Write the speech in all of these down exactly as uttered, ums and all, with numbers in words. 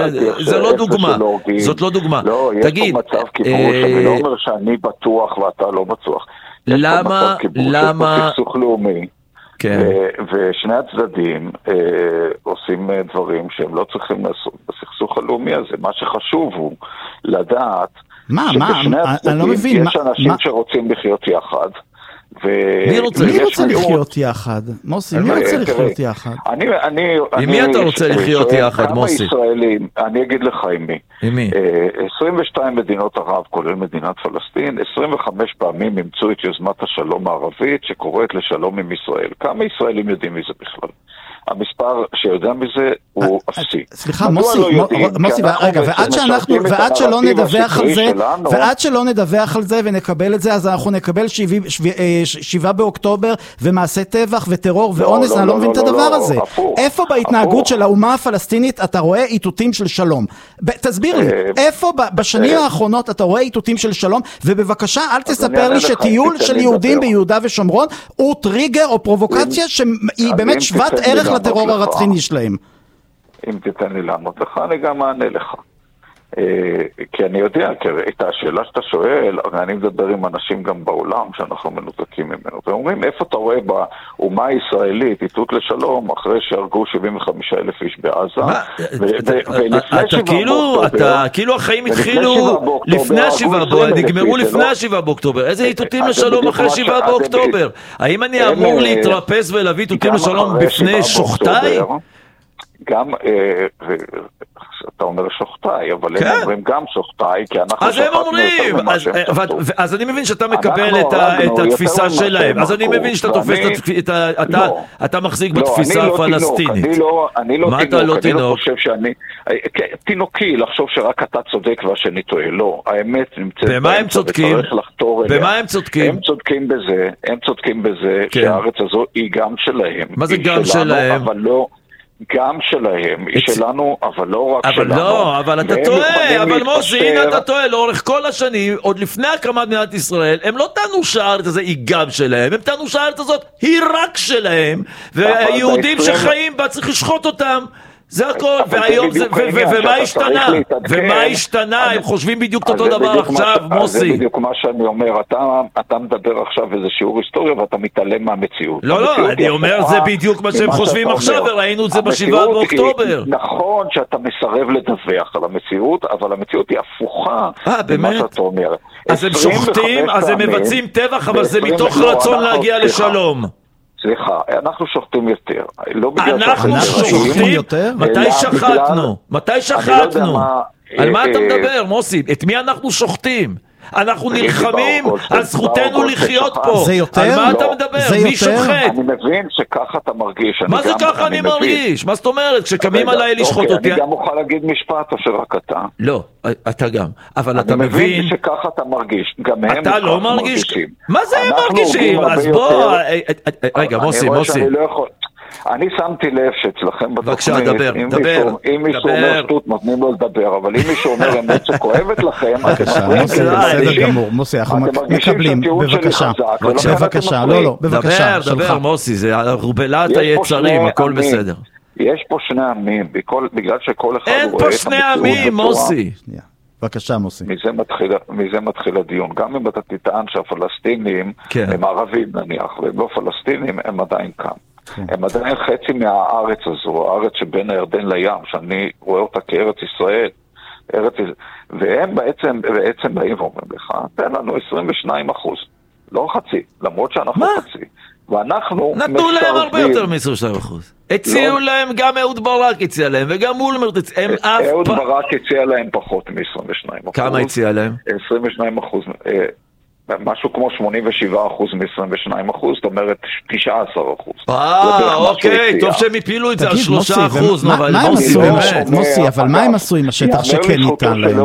זה לא דוגמה, זאת לא דוגמה. לא, יש פה מצב כיבוש, אני לא אומר שאני בטוח ואתה לא בטוח. למה, למה... יש פה סכסוך לאומי, ושני הצדדים עושים דברים שהם לא צריכים לעשות בסכסוך הלאומי הזה. מה שחשוב הוא לדעת שבשני הצדדים יש אנשים שרוצים לחיות יחד, מי רוצה לחיות יחד? מוסי, מי רוצה לחיות יחד? עם מי אתה רוצה לחיות יחד, מוסי? כמה ישראלים, אני אגיד לך עם מי. עם מי? עשרים ושתיים מדינות ערב, כולל מדינת פלסטין, עשרים וחמש פעמים אימצו את יוזמת השלום הערבית שקוראת לשלום עם ישראל. כמה ישראלים יודעים מזה בכלל? המספר שיודע מזה הוא אפסי. סליחה, מוסי, מוסי, רגע, ועד שאנחנו, ועד שלא נדווח על זה, ועד שלא נדווח על זה ונקבל את זה, אז אנחנו נקבל שבעה באוקטובר ומעשה טבח וטרור ואונס, אני לא מבין את הדבר הזה. איפה בהתנהגות של האומה הפלסטינית אתה רואה איתותים של שלום? תסביר לי, איפה בשנים האחרונות אתה רואה איתותים של שלום? ובבקשה, אל תספר לי שטיול של יהודים ביהודה ושומרון הוא טריגר או פרובוקציה שהיא באמת שוות ערך לטרור הרצחיני שלהם. אם תיתן לי לענות לך, אני גם אענה לך. כי אני יודע, כי את השאלה שאתה שואל, אני מדבר עם אנשים גם בעולם שאנחנו מנותקים ממנו, ואומרים, איפה אתה רואה באומה הישראלית איתות לשלום אחרי שהרגו שבעים וחמישה אלף איש בעזה? אתה כאילו החיים התחילו לפני השבעה באוקטובר, נגמרו לפני השבעה באוקטובר. איזה איתותים לשלום אחרי שבעה באוקטובר? האם אני אמור להתרפס ולהביא איתותים לשלום בפני שוחטאי? גם, אתה אומר שוחטאי, אבל הם אומרים גם שוחטאי, כי אנחנו שוחטנו יותר ממה שהם שוחטו. אז אני מבין שאתה מקבל את התפיסה שלהם, אז אני מבין שאתה תופס, אתה מחזיק בתפיסה הפלסטינית. אני לא תינוק, אני לא חושב שאני, תינוקי לחשוב שרק אתה צודק והשני טועה, לא, האמת נמצאת באמצע וצריך לחתור אליה. במה הם צודקים? הם צודקים בזה, הם צודקים בזה שהארץ הזו היא גם שלהם. מה זה גם שלהם? אבל לא... גם שלהם, היא שלנו, אבל לא רק שלנו. אבל לא, אבל אתה טועה, אבל מוסי, הנה אתה טועה, לאורך כל השנים, עוד לפני הקמת מדינת ישראל, הם לא טענו שהארץ הזה היא גם שלהם, הם טענו שהארץ הזאת היא רק שלהם, והיהודים שחיים בה צריך לשחוט אותם. זה הכל, והיום זה, ומה השתנה? ומה השתנה? הם חושבים בדיוק אותו דבר עכשיו, מוסי. זה בדיוק מה שאני אומר, אתה מדבר עכשיו איזה שיעור היסטוריה ואתה מתעלם מהמציאות. לא, לא, אני אומר זה בדיוק מה שהם חושבים עכשיו, וראינו את זה בשבעה באוקטובר. נכון שאתה מסרב לדווח על המציאות, אבל המציאות היא הפוכה ממה שאתה אומר. אז הם שוחטים, אז הם מבצעים טבח, אבל זה מתוך רצון להגיע לשלום. סליחה, אנחנו שוחטים יותר. אנחנו שוחטים יותר? מתי שחטנו? מתי שחטנו? על מה אתה מדבר, מוסי? את מי אנחנו שוחטים? אנחנו נלחמים על זכותנו לחיות פה. זה יותר? על מה אתה מדבר? מי שוחט? אני מבין שככה אתה מרגיש. מה זה ככה אני מרגיש? מה זאת אומרת? כשקמים עליי לשחוט אותי... אני גם מוכן להגיד משפט או שרק אתה. לא, אתה גם. אבל אתה מבין... אני מבין שככה אתה מרגיש. גם הם אתה לא מרגיש? מה זה הם מרגישים? אז בוא... רגע, מוסי, מוסי. אני שמתי לב שאצלכם בתוכנית, בבקשה, דבר, דבר, אם מישהו אומר שטות, נותנים לו לדבר, אבל אם מישהו אומר אמת שכואבת לכם, בסדר גמור, מוסי, אנחנו מקבלים, בבקשה, בבקשה, לא, לא, בבקשה, דבר, דבר, מוסי, זה רובלת היצרים, הכל בסדר. יש פה שני עמים, בגלל שכל אחד אין פה שני עמים, מוסי. בבקשה, מוסי. מזה מתחיל הדיון. גם אם אתה תטען שהפלסטינים הם ערבים נניח, והם לא פלסטינים, הם עדיין כאן. הם עדיין חצי מהארץ הזו, הארץ שבין הירדן לים, שאני רואה אותה כארץ ישראל, ארץ, והם בעצם, בעצם באים ואומרים לך, תן לנו עשרים ושניים אחוז, לא חצי, למרות שאנחנו מה? חצי. ואנחנו נתנו להם הרבה יותר מ-עשרים ושניים אחוז. הציעו להם, גם אהוד ברק הציע להם, וגם אולמרט, הם אף... אהוד ברק הציע להם פחות מ-עשרים ושניים אחוז. כמה הציע להם? עשרים ושניים אחוז, משהו כמו שמונים ושבעה אחוז מ-עשרים ושניים אחוז, זאת אומרת תשעה עשר אחוז. אה, אוקיי, טוב שהם הפילו את זה על שלושה אחוז, אבל מוסי, אבל מה הם עשו עם השטח שכן ניתן להם?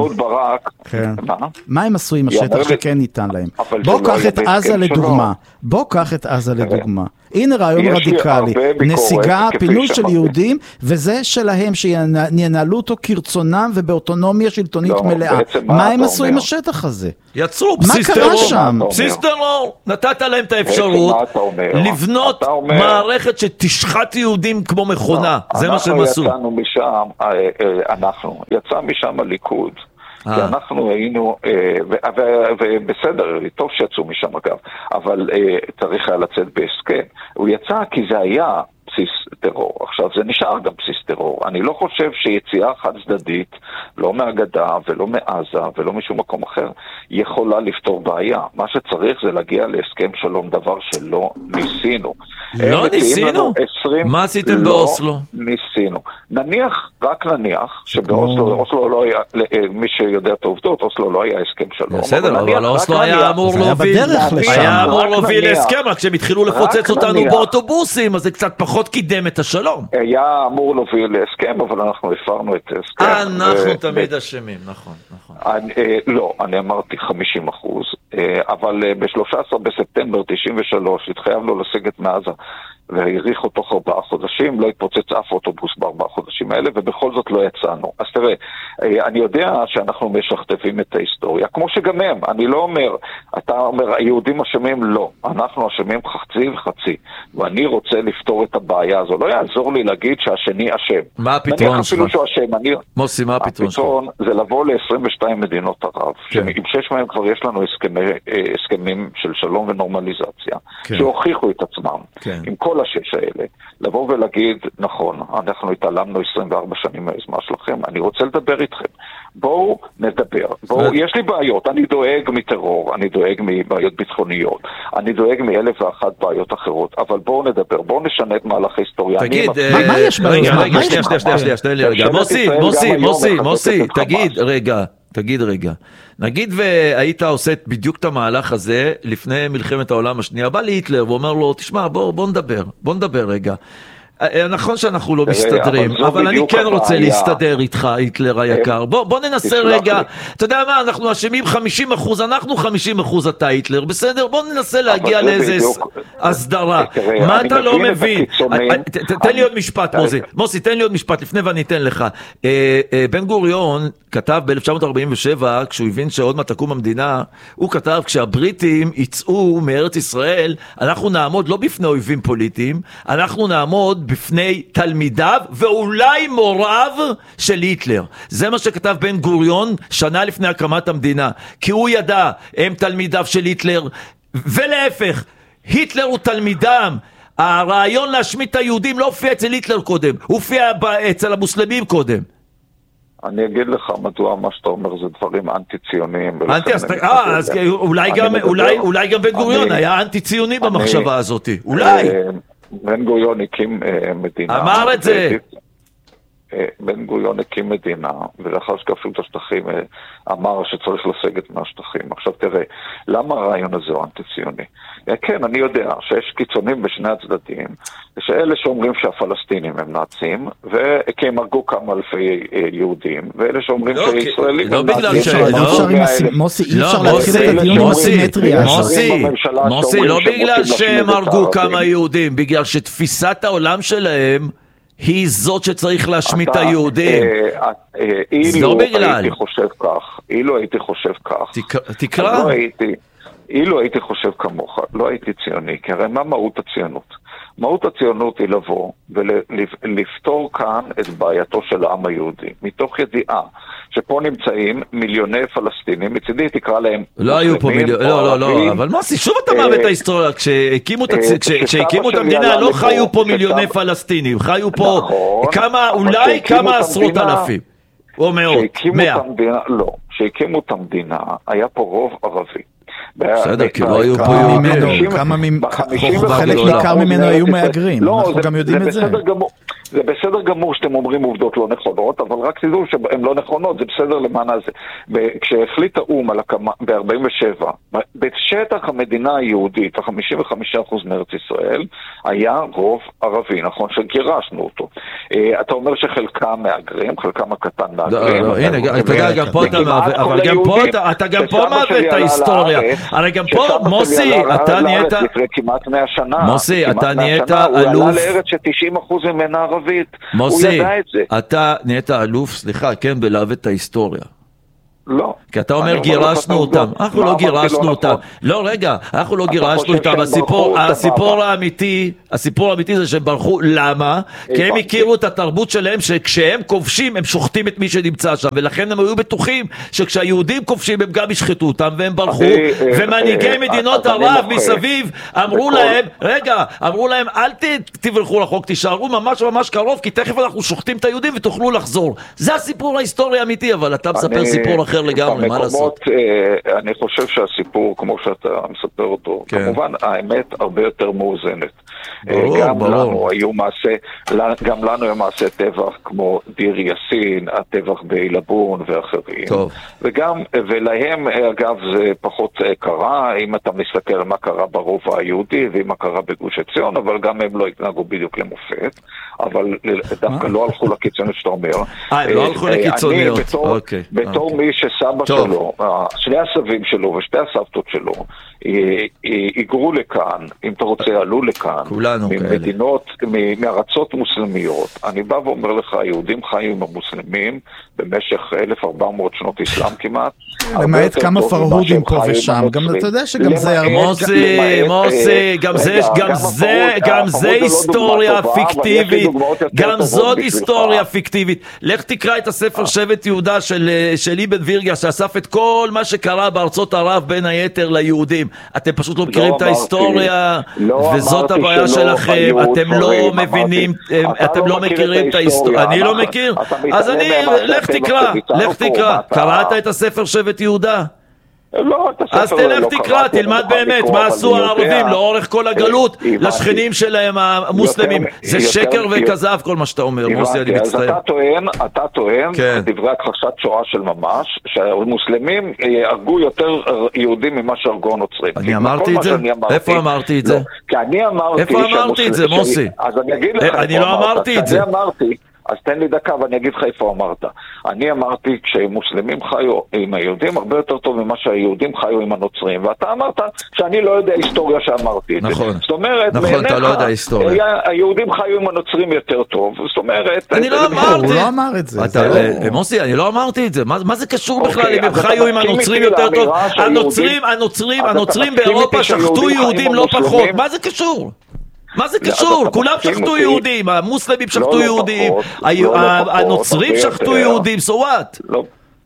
מה הם עשו עם השטח שכן ניתן להם? בוא קח את עזה לדוגמה, בוא קח את עזה לדוגמה. הנה רעיון רדיקלי, נסיגה, פינוי של יהודים, וזה שלהם שינהלו אותו כרצונם ובאוטונומיה שלטונית מלאה. מה הם עשו עם השטח הזה? יצרו בסיס טרור, בסיס טרור, נתת להם את האפשרות לבנות מערכת שתשחט יהודים כמו מכונה, זה מה שהם עשו. אנחנו יצאנו משם, אנחנו, יצא משם הליכוד, כי אנחנו היינו, ובסדר, טוב שיצאו משם אגב, אבל צריך היה לצאת בהסכם. הוא יצא כי זה היה בסיס טרור. עכשיו, זה נשאר גם בסיס טרור. אני לא חושב שיציאה חד צדדית, לא מהגדה ולא מעזה ולא משום מקום אחר, יכולה לפתור בעיה. מה שצריך זה להגיע להסכם שלום, דבר שלא ניסינו. לא ניסינו? מה עשיתם באוסלו? ניסינו. נניח, רק נניח, שבאוסלו, אוסלו לא היה, מי שיודע את העובדות, אוסלו לא היה הסכם שלום. בסדר, אבל אוסלו היה אמור להוביל, היה אמור להוביל הסכם, רק כשהם התחילו לפוצץ אותנו באוטובוסים, אז זה קצת פחות קידם את השלום. היה אמור להוביל להסכם, אבל אנחנו הפרנו את ההסכם. אנחנו תמיד אשמים, נכון, נכון. לא, אני אמרתי חמישים אחוז, אבל ב-שלושה עשר בספטמבר תשעים ושלוש התחייבנו לסגת מעזה, והאריך אותו ארבעה חודשים, לא התפוצץ אף אוטובוס בארבעה חודשים האלה, ובכל זאת לא יצאנו. אז תראה, אני יודע שאנחנו משכתבים את ההיסטוריה, כמו שגם הם, אני לא אומר, אתה אומר, היהודים אשמים? לא. אנחנו אשמים חצי וחצי, ואני רוצה לפתור את הבעיה הזו. לא יעזור לי להגיד שהשני אשם. מה הפתרון שלך? אני... מוסי, מה הפתרון שלך? הפתרון זה לבוא ל-עשרים ושתיים מדינות ערב, כן. עם שש מהם כבר יש לנו הסכמי, הסכמים של שלום ונורמליזציה, כן. שהוכיחו את עצמם, כן. עם כל השש האלה, לבוא ולהגיד, נכון, אנחנו התעלמנו עשרים וארבע שנים מהזמן שלכם, אני רוצה לדבר איתכם. בואו נדבר. בואו, יש לי בעיות, אני דואג מטרור, אני דואג מבעיות ביטחוניות, אני דואג מאלף ואחת בעיות אחרות, אבל בואו נדבר, בואו נשנה את מהלך ההיסטוריה. תגיד, מה יש רגע, רגע, שנייה, שנייה, שנייה, שנייה, רגע, מוסי, מוסי, מוסי, מוסי, תגיד, רגע, תגיד רגע, נגיד והיית עושה בדיוק את המהלך הזה לפני מלחמת העולם השנייה, בא להיטלר ואומר לו, תשמע, בוא, בוא נדבר, בוא נדבר רגע. נכון שאנחנו לא מסתדרים, אבל אני כן רוצה להסתדר איתך, היטלר היקר. בוא ננסה רגע, אתה יודע מה, אנחנו אשמים חמישים אחוז, אנחנו חמישים אחוז אתה היטלר, בסדר? בוא ננסה להגיע לאיזה הסדרה. מה אתה לא מבין? תן לי עוד משפט, מוסי. מוסי, תן לי עוד משפט, לפני ואני אתן לך. בן גוריון כתב ב-אלף תשע מאות ארבעים ושבע, כשהוא הבין שעוד מעט תקום המדינה, הוא כתב, כשהבריטים יצאו מארץ ישראל, אנחנו נעמוד לא בפני אויבים פוליטיים, אנחנו נעמוד בפני תלמידיו ואולי מוריו של היטלר. זה מה שכתב בן גוריון שנה לפני הקמת המדינה, כי הוא ידע, הם תלמידיו של היטלר, ולהפך, היטלר הוא תלמידם. הרעיון להשמיד את היהודים לא הופיע אצל היטלר קודם, הוא הופיע אצל המוסלמים קודם. אני אגיד לך מדוע מה שאתה אומר זה דברים אנטי-ציוניים. אה, אז אולי גם בן גוריון היה אנטי-ציוני במחשבה הזאת, אולי. בן גוריון הקים מדינה. אמר את זה. בן גוריון הקים מדינה, ולאחר שכבשו את השטחים אמר שצריך לסגת מהשטחים. עכשיו תראה, למה הרעיון הזה הוא אנטי-ציוני? כן, אני יודע שיש קיצונים בשני הצדדים, שאלה שאומרים שהפלסטינים הם נאצים, וכי הם הרגו כמה אלפי יהודים, ואלה שאומרים שישראלים הם נאצים. מוסי, אי אפשר להתחיל את הדיון בסימטריה. מוסי, לא בגלל שהם הרגו כמה יהודים, בגלל שתפיסת העולם שלהם היא זאת שצריך להשמיד את היהודים. אילו הייתי חושב כך, אילו הייתי חושב כך, תקרא. אילו הייתי חושב כמוך, לא הייתי ציוני, כי הרי מה מהות הציונות? מהות הציונות היא לבוא ולפתור כאן את בעייתו של העם היהודי, מתוך ידיעה שפה נמצאים מיליוני פלסטינים, מצידי תקרא להם לא היו פה מיליוני, לא, לא, לא, אבל מוסי, שוב אתה מעוות את ההיסטוריה, כשהקימו את המדינה לא חיו פה מיליוני פלסטינים, חיו פה כמה, אולי כמה עשרות אלפים, או מאות, מאה. לא, שהקימו את המדינה, היה פה רוב ערבי. בסדר, כי לא היו פה יהודים. חלק ניכר ממנו היו מהגרים, אנחנו גם יודעים את זה. זה בסדר גמור שאתם אומרים עובדות לא נכונות, אבל רק תדעו שהן לא נכונות, זה בסדר למען הזה. כשהחליט האום ב-ארבעים ושבע, בשטח המדינה היהודית, ה-חמישים וחמישה אחוז מארץ ישראל, היה רוב ערבי, נכון שגירשנו אותו. אתה אומר שחלקם מהגרים, חלקם הקטן מהגרים. הנה, אתה יודע, גם פה אתה מעוות, אבל גם פה אתה גם פה מעוות את ההיסטוריה. הרי גם פה, מוסי, אתה נהיית... לפני כמעט מאה שנה. מוסי, אתה נהיית אלוף... הוא עלה לארץ ש-תשעים אחוז ממנה ערבית. מוסי, אתה נהיית אלוף, סליחה, כן, בלהב את ההיסטוריה. לא. כי אתה אומר גירשנו אותם, אנחנו לא גירשנו אותם. לא, רגע, אנחנו לא גירשנו אותם. הסיפור האמיתי, הסיפור האמיתי זה שהם ברחו. למה? כי הם הכירו את התרבות שלהם שכשהם כובשים הם שוחטים את מי שנמצא שם, ולכן הם היו בטוחים שכשהיהודים כובשים הם גם ישחטו אותם, והם ברחו. ומנהיגי מדינות ערב מסביב אמרו להם, רגע, אמרו להם אל תברחו רחוק, תישארו ממש ממש קרוב, כי תכף אנחנו שוחטים את היהודים ותוכלו לחזור. זה הסיפור ההיסטורי האמיתי, אבל אתה מספר סיפור אחר לגמרי, מה לעשות? אני חושב שהסיפור, כמו שאתה מספר אותו, כמובן האמת הרבה יותר מאוזנת. גם לנו היו מעשה, גם לנו היו מעשה טבח כמו דיר יאסין, הטבח בעילבון ואחרים. וגם, ולהם אגב זה פחות קרה, אם אתה מסתכל על מה קרה ברובע היהודי ומה קרה בגוש עציון, אבל גם הם לא התנהגו בדיוק למופת, אבל דווקא לא הלכו לקיצוניות שאתה אומר. אה, לא הלכו לקיצוניות. אני בתור מי שסבא שלו, שני הסבים שלו ושתי הסבתות שלו, היגרו לכאן, אם אתה רוצה, עלו לכאן, ממדינות, מארצות מוסלמיות. אני בא ואומר לך, היהודים חיו עם המוסלמים במשך אלף וארבע מאות שנות אסלאם כמעט. למעט כמה פרהודים פה ושם, גם אתה יודע שגם זה... מוסי, מוסי, גם זה היסטוריה פיקטיבית, גם זאת היסטוריה פיקטיבית. לך תקרא את הספר שבט יהודה של אבן וירגה, שאסף את כל מה שקרה בארצות ערב בין היתר ליהודים. אתם פשוט לא מכירים את ההיסטוריה, וזאת הבעיה שלכם, אתם לא מבינים, אתם לא מכירים את ההיסטוריה. אני לא מכיר, אז אני, לך תקרא, לך תקרא. קראת את הספר שבט יהודה? אז תלך תקרא, תלמד באמת מה עשו הערבים לאורך כל הגלות לשכנים שלהם המוסלמים. זה שקר וכזב כל מה שאתה אומר, מוסי, אני מצטער. אז אתה טוען, אתה טוען, דברי הכחשת שואה של ממש, שהמוסלמים הרגו יותר יהודים ממה שהרגו הנוצרים. אני אמרתי את זה? איפה אמרתי את זה? כי אני אמרתי... איפה אמרתי את זה, מוסי? אז אני אגיד לך... אני לא אמרתי את זה. אני אמרתי... אז תן לי דקה ואני אגיד לך איפה אמרת. אני אמרתי כשמוסלמים חיו עם היהודים הרבה יותר טוב ממה שהיהודים חיו עם הנוצרים, ואתה אמרת שאני לא יודע היסטוריה שאמרתי את זה. נכון, זאת אומרת, נכון, אתה לא יודע היסטוריה. היהודים חיו עם הנוצרים יותר טוב, זאת אומרת... אני לא אמרתי. הוא לא אמר את זה. מוסי, אני לא אמרתי את זה. מה זה קשור בכלל אם הם חיו עם הנוצרים יותר טוב? הנוצרים, הנוצרים, הנוצרים באירופה שחטו יהודים לא פחות. מה זה קשור? מה זה קשור? כולם שחטו יהודים, המוסלמים שחטו יהודים, הנוצרים שחטו יהודים, so what?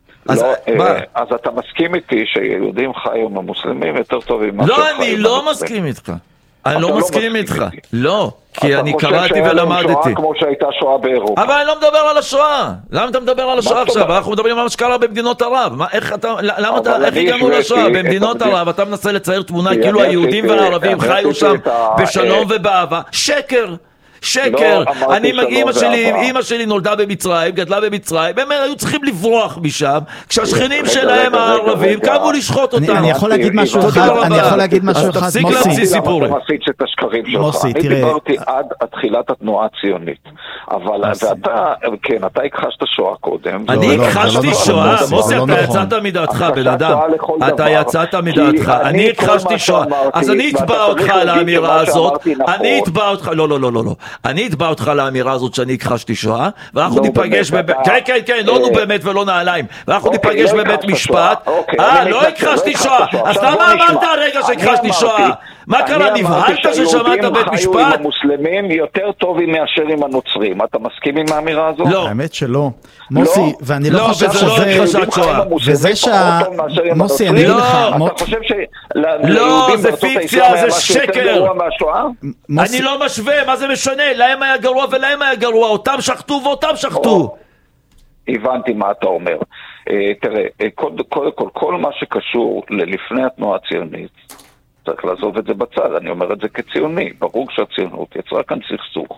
אז אתה מסכים איתי שיהודים חיו עם המוסלמים יותר טובים ממה שחיו? לא, אני לא מסכים איתך. אני לא מסכים איתך. לא, כי אני קראתי ולמדתי. אתה חושב שהיה כמו שהייתה שואה באירופה. אבל אני לא מדבר על השואה. למה אתה מדבר על השואה עכשיו? אנחנו מדברים על מה שקרה במדינות ערב. איך הגענו לשואה? במדינות ערב אתה מנסה לצייר תמונה כאילו היהודים והערבים חיו שם בשלום ובאהבה. שקר. שקר. אני אמא שלי, אמא שלי נולדה במצרים, גדלה במצרים, הם היו צריכים לברוח משם, כשהשכנים שלהם הערבים קמו לשחוט אותם. אני יכול להגיד משהו אחד, אני יכול להגיד משהו אחד, מוסי. תפסיק להמציא סיפורים. אתה מפיץ את השקרים שלך. אני דיברתי עד תחילת התנועה הציונית. אבל אתה, כן, אתה הכחשת שואה קודם. אני הכחשתי שואה, מוסי, אתה יצאת מדעתך, בן אדם. אתה יצאת מדעתך. אני הכחשתי שואה. אז אני אתבע אותך על האמירה הזאת. אני אתבע אותך, לא, לא, לא, לא. אני אתבע אותך לאמירה הזאת שאני הכחשתי שואה, ואנחנו ניפגש בבית, כן, כן, כן, לא נו באמת ולא נעליים, ואנחנו ניפגש בבית משפט. אה, לא הכחשתי שואה, אז למה אמרת הרגע שהכחשתי שואה? מה קרה, נבהלת ששמעת בית משפט? חיו עם המוסלמים יותר טוב מאשר עם הנוצרים, אתה מסכים עם האמירה הזאת? לא. האמת שלא. מוסי, ואני לא חושב שזה... לא, וזה לא הכחשת שואה. וזה שה... מוסי, אני אגיד לך... אתה חושב לא, זה פיקציה, זה שקר. אני לא משווה, מה זה משנה? להם היה גרוע ולהם היה גרוע, אותם שחטו ואותם שחטו. הבנתי מה אתה אומר. תראה, קודם כל, כל מה שקשור ללפני התנועה הציונית, צריך לעזוב את זה בצד, אני אומר את זה כציוני. ברור שהציונות יצרה כאן סכסוך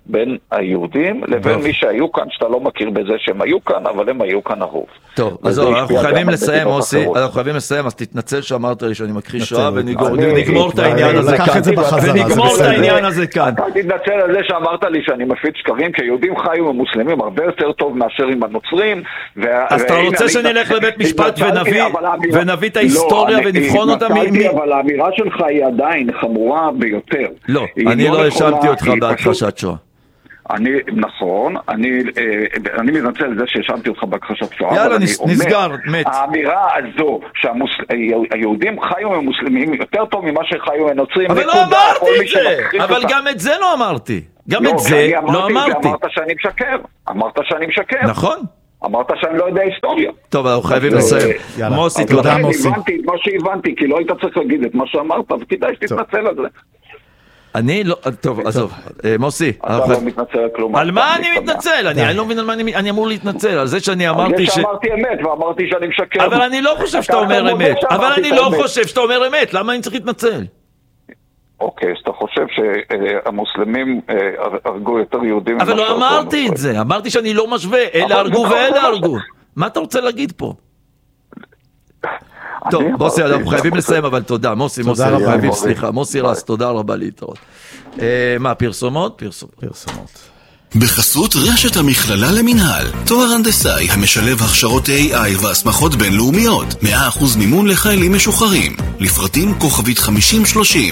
בין היהודים לבין מי שהיו כאן, שאתה לא מכיר בזה שהם היו כאן, אבל הם היו כאן הרוב. טוב, אז אנחנו חייבים לסיים, אוסי, אנחנו חייבים לסיים, אז תתנצל שאמרת לי שאני מכחיש שואה, ונגמור את העניין הזה כאן. ונגמור את העניין הזה כאן. אתה תתנצל על זה שאמרת לי שאני מפיץ שקרים, כי יהודים חיו ומוסלמים הרבה יותר טוב מאשר עם הנוצרים. אז אתה רוצה שנלך לבית משפט ונביא את ההיסטוריה ונבחון אותה? אבל האמירה שלך היא עדיין חמורה ביותר. לא, אני לא האשמתי אותך בהכחשת שואה. אני, נכון, אני, אני מנצל על זה שהאשמתי אותך בהכחשת שואה. יאללה, נסגר, מת. האמירה הזו שהיהודים חיו ממוסלמים יותר טוב ממה שחיו מנוצרים. אבל לא אמרתי את זה, אבל גם את זה לא אמרתי. גם את זה לא אמרתי. אמרת שאני משקר, אמרת שאני משקר. נכון. אמרת שאני לא יודע היסטוריה. טוב, אנחנו חייבים לסיים. מוסי, תודה מוסי. הבנתי את מה שהבנתי, כי לא היית צריך להגיד את מה שאמרת, וכדאי שתתנצל על זה. אני לא, טוב, עזוב, מוסי. אתה לא מתנצל על כלום. על מה אני מתנצל? אני לא מבין על מה אני אמור להתנצל, על זה שאני אמרתי ש... על זה שאמרתי אמת, ואמרתי שאני משקר. אבל אני לא חושב שאתה אומר אמת. אבל אני לא חושב שאתה אומר אמת, למה אני צריך להתנצל? אוקיי, אז אתה חושב שהמוסלמים הרגו יותר יהודים... אבל לא אמרתי את זה, אמרתי שאני לא משווה, אלה הרגו ואלה הרגו. מה אתה רוצה להגיד פה? טוב, מוסי, אנחנו חייבים לסיים, אבל תודה. מוסי, מוסי, חייבים, סליחה. מוסי רס, תודה רבה להתראות. מה, פרסומות? פרסומות. בחסות רשת המכללה למנהל, תואר הנדסאי המשלב הכשרות איי איי והסמכות בינלאומיות, מאה אחוז מימון לחיילים משוחררים. לפרטים כוכבית חמישים שלושים.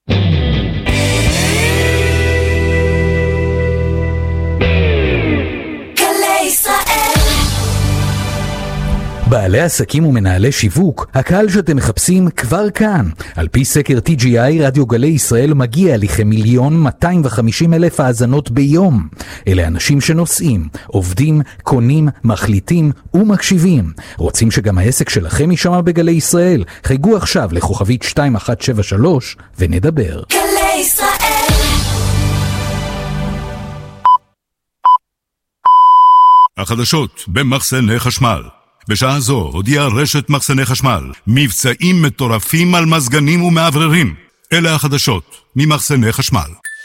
בעלי עסקים ומנהלי שיווק, הקהל שאתם מחפשים כבר כאן. על פי סקר טי ג'י איי, רדיו גלי ישראל מגיע לכמיליון מאתיים וחמישים אלף האזנות ביום. אלה אנשים שנוסעים, עובדים, קונים, מחליטים ומקשיבים. רוצים שגם העסק שלכם יישמע בגלי ישראל? חייגו עכשיו לכוכבית שתיים אחת שבע שלוש ונדבר. גלי ישראל. החדשות במחסני חשמל. בשעה זו הודיעה רשת מחסני חשמל מבצעים מטורפים על מזגנים ומעבררים. אלה החדשות ממחסני חשמל.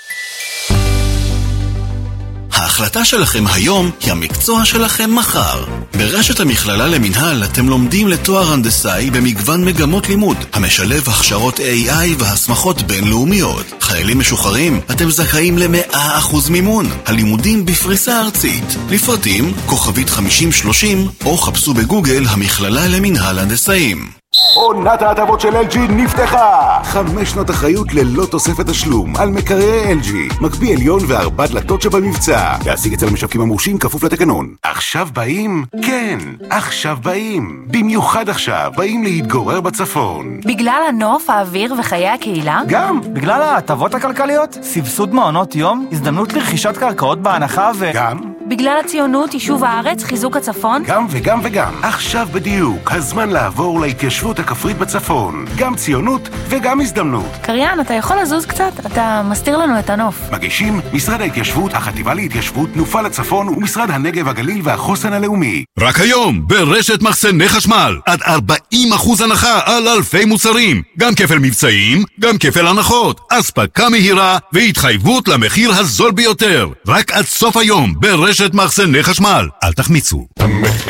ההחלטה שלכם היום היא המקצוע שלכם מחר. ברשת המכללה למנהל אתם לומדים לתואר הנדסאי במגוון מגמות לימוד, המשלב הכשרות איי איי והסמכות בינלאומיות. חיילים משוחררים, אתם זכאים ל-מאה אחוז מימון. הלימודים בפריסה ארצית. לפרטים, כוכבית חמישים שלושים, או חפשו בגוגל המכללה למנהל הנדסאים. עונת ההטבות של אל ג'י נפתחה! חמש שנות אחריות ללא תוספת תשלום על מקררי אל ג'י, מקפיא עליון וארבע דלתות שבמבצע. להשיג אצל המשווקים המורשים כפוף לתקנון. עכשיו באים? כן, עכשיו באים. במיוחד עכשיו באים להתגורר בצפון. בגלל הנוף, האוויר וחיי הקהילה? גם. בגלל ההטבות הכלכליות, סבסוד מעונות יום, הזדמנות לרכישת קרקעות בהנחה ו... גם. בגלל הציונות, יישוב הארץ, חיזוק הצפון? גם וגם וגם. עכשיו בדיוק, הזמן לעבור להתיישבות הכפרית בצפון. גם ציונות וגם הזדמנות. קריין, אתה יכול לזוז קצת? אתה מסתיר לנו את הנוף. מגישים משרד ההתיישבות, החטיבה להתיישבות, תנופה לצפון ומשרד הנגב הגליל והחוסן הלאומי. רק היום, ברשת מחסני חשמל, עד ארבעים אחוז הנחה על אלפי מוצרים. גם כפל מבצעים, גם כפל הנחות, אספקה מהירה והתחייבות למחיר הזול ביותר. רק עד סוף היום, ברשת מחסני חשמל. אל תחמיצו.